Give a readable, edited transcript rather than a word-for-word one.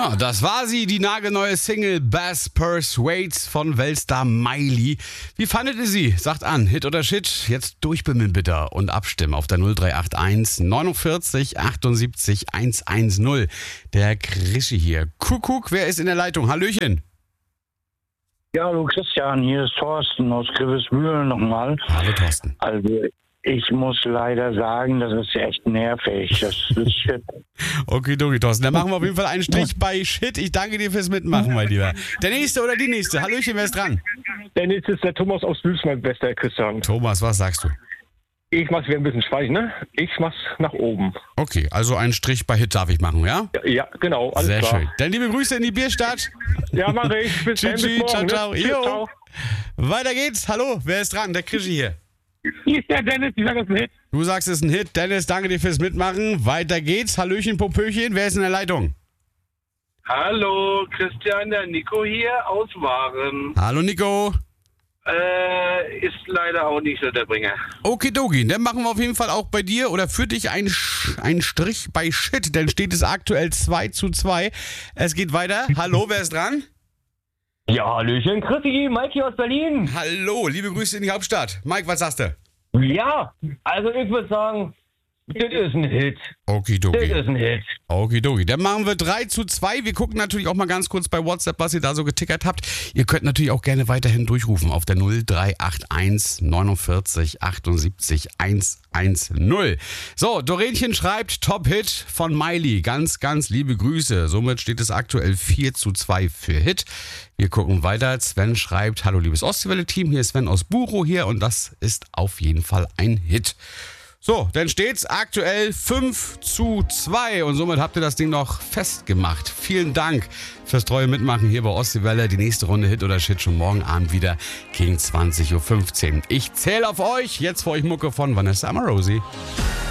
Ja, das war sie, die nagelneue Single Bass Persuades von Weltstar Miley. Wie fandet ihr sie? Sagt an, Hit oder Shit? Jetzt durchbimmeln bitte und abstimmen auf der 0381 49 78 110. Der Krischi hier. Kuckuck, wer ist in der Leitung? Hallöchen. Ja, hallo Christian, hier ist Thorsten aus Grevesmühlen nochmal. Hallo Thorsten. Also ich muss leider sagen, das ist echt nervig. Das ist Shit. Okay, Thorsten. Dann machen wir auf jeden Fall einen Strich bei Shit. Ich danke dir fürs Mitmachen, mein Lieber. Der nächste oder die nächste? Hallöchen, wer ist dran? Der nächste ist der Thomas aus Büls, mein bester Christian. Thomas, was sagst du? Ich mach's wieder ein bisschen schweigen, ne? Ich mach's nach oben. Okay, also einen Strich bei Hit darf ich machen, ja? Ja, genau, alles Sehr klar. schön. Dann liebe Grüße in die Bierstadt. Ja, mach ich. Bis dann, bis Tschüssi, morgen, ciao, ciao. ne? Tschüss, Jo. ciao. Weiter geht's. Hallo, wer ist dran? Der Krischi hier. Hier ist der Dennis, ich sag, das ist ein Hit. Du sagst, es ist ein Hit. Dennis, danke dir fürs Mitmachen. Weiter geht's. Hallöchen, Popöchen. Wer ist in der Leitung? Hallo, Christian, der Nico hier aus Waren. Hallo, Nico. Ist leider auch nicht so der Bringer. Okidoki, dann machen wir auf jeden Fall auch bei dir oder für dich einen Strich bei Shit, denn steht es aktuell 2:2. Es geht weiter. Hallo, wer ist dran? Ja, Hallöchen, Chrissy, Mike hier aus Berlin. Hallo, liebe Grüße in die Hauptstadt. Mike, was sagst du? Ja, also ich würde sagen, das ist ein Hit. Das Okidoki. ist ein Hit. Okidoki. Dann machen wir 3:2. Wir gucken natürlich auch mal ganz kurz bei WhatsApp, was ihr da so getickert habt. Ihr könnt natürlich auch gerne weiterhin durchrufen auf der 0381 49 78 110. So, Dorenchen schreibt Top-Hit von Miley. Ganz, ganz liebe Grüße. Somit steht es aktuell 4:2 für Hit. Wir gucken weiter. Sven schreibt, hallo liebes Ostwelle-Team, hier ist Sven aus Buchow hier und das ist auf jeden Fall ein Hit. So, dann steht's aktuell 5:2 und somit habt ihr das Ding noch festgemacht. Vielen Dank fürs treue Mitmachen hier bei Ostwelle. Die nächste Runde Hit oder Shit schon morgen Abend wieder gegen 20:15 Uhr. Ich zähle auf euch. Jetzt für euch Mucke von Vanessa Amorosi.